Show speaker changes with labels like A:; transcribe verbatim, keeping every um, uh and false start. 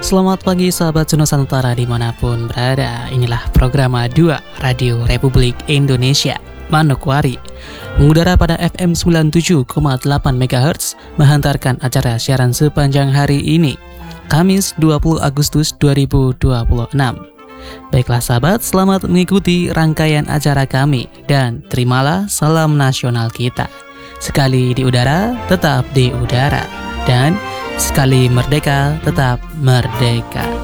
A: Selamat pagi sahabat Nusantara dimanapun berada. Inilah program dua Radio Republik Indonesia Manokwari, mengudara pada F M sembilan puluh tujuh koma delapan megahertz, menghantarkan acara siaran sepanjang hari ini, Kamis dua puluh Agustus dua ribu dua puluh enam. Baiklah sahabat, selamat mengikuti rangkaian acara kami dan terimalah salam nasional kita. Sekali di udara, tetap di udara, dan sekali merdeka, tetap merdeka.